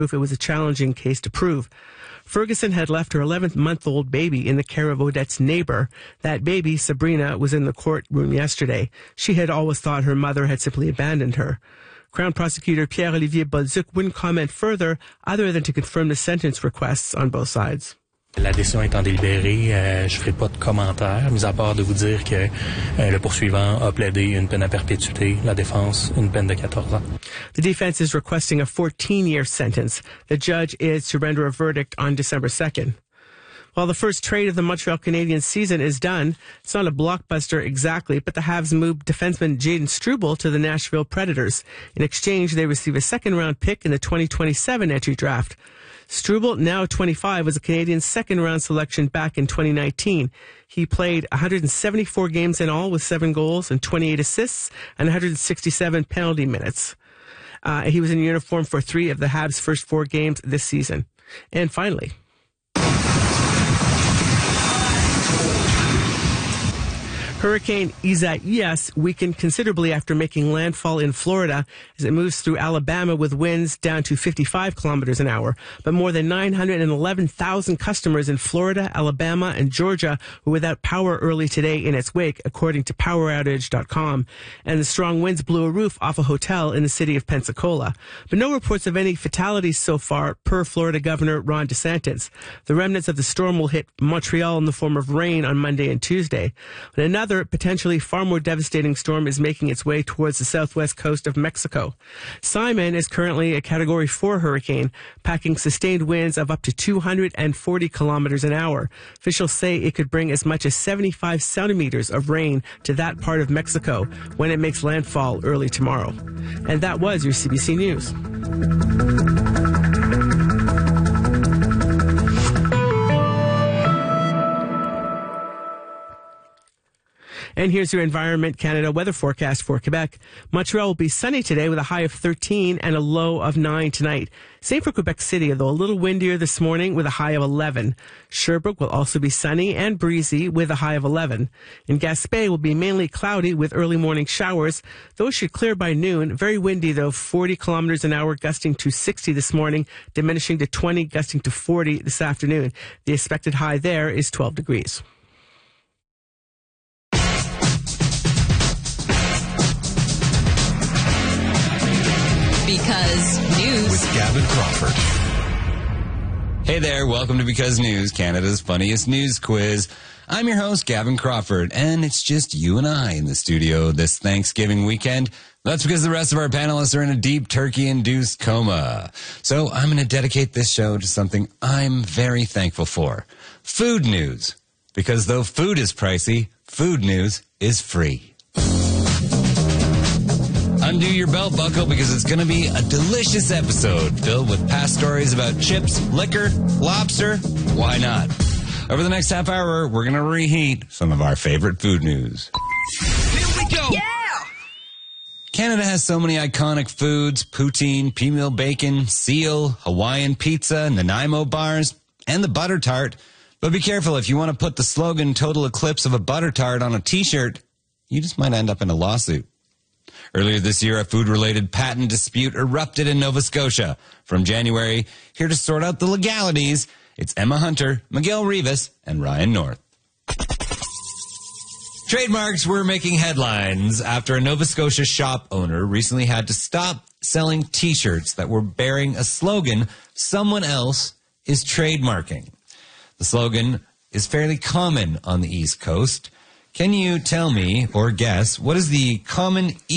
It was a challenging case to prove. Ferguson had left her 11-month-old baby in the care of Odette's neighbor. That baby, Sabrina, was in the courtroom yesterday. She had always thought her mother had simply abandoned her. Crown Prosecutor Pierre-Olivier Bolduc wouldn't comment further other than to confirm the sentence requests on both sides. La décision étant délibérée, je ferai pas de commentaires, mis à part de vous dire que le poursuivant a plaidé une peine à perpétuité, la défense une peine de 14 ans. The defense is requesting a 14-year sentence. The judge is to render a verdict on December 2nd. While the first trade of the Montreal Canadiens season is done, it's not a blockbuster exactly, but the Habs moved defenseman Jayden Struble to the Nashville Predators. In exchange, they receive a second-round pick in the 2027 entry draft. Struble, now 25, was a Canadian second-round selection back in 2019. He played 174 games in all with 7 goals and 28 assists and 167 penalty minutes. He was in uniform for 3 of the Habs' first 4 games this season. And finally, Hurricane Isaias weakened considerably after making landfall in Florida as it moves through Alabama with winds down to 55 kilometers an hour. But more than 911,000 customers in Florida, Alabama, and Georgia were without power early today in its wake, according to PowerOutage.com. And the strong winds blew a roof off a hotel in the city of Pensacola. But no reports of any fatalities so far, per Florida Governor Ron DeSantis. The remnants of the storm will hit Montreal in the form of rain on Monday and Tuesday. But another potentially far more devastating storm is making its way towards the southwest coast of Mexico. Simon is currently a Category 4 hurricane, packing sustained winds of up to 240 kilometers an hour. Officials say it could bring as much as 75 centimeters of rain to that part of Mexico when it makes landfall early tomorrow. And that was your CBC News. And here's your Environment Canada weather forecast for Quebec. Montreal will be sunny today with a high of 13 and a low of 9 tonight. Same for Quebec City, though a little windier this morning with a high of 11. Sherbrooke will also be sunny and breezy with a high of 11. In Gaspé will be mainly cloudy with early morning showers. Those should clear by noon. Very windy, though, 40 kilometers an hour, gusting to 60 this morning, diminishing to 20, gusting to 40 this afternoon. The expected high there is 12 degrees. Because News with Gavin Crawford. Hey there, welcome to Because News, Canada's funniest news quiz. I'm your host, Gavin Crawford, and it's just you and I in the studio this Thanksgiving weekend. That's because the rest of our panelists are in a deep turkey-induced coma. So I'm going to dedicate this show to something I'm very thankful for. Food news. Because though food is pricey, food news is free. Undo your belt buckle because it's going to be a delicious episode filled with past stories about chips, liquor, lobster. Why not? Over the next half hour, we're going to reheat some of our favorite food news. Here we go! Yeah! Canada has so many iconic foods: poutine, pea meal bacon, seal, Hawaiian pizza, Nanaimo bars, and the butter tart. But be careful, if you want to put the slogan "Total Eclipse of a Butter Tart" on a t-shirt, you just might end up in a lawsuit. Earlier this year, a food-related patent dispute erupted in Nova Scotia. From January, here to sort out the legalities, it's Emma Hunter, Miguel Rivas, and Ryan North. Trademarks were making headlines after a Nova Scotia shop owner recently had to stop selling T-shirts that were bearing a slogan someone else is trademarking. The slogan is fairly common on the East Coast. Can you tell me or guess what is the common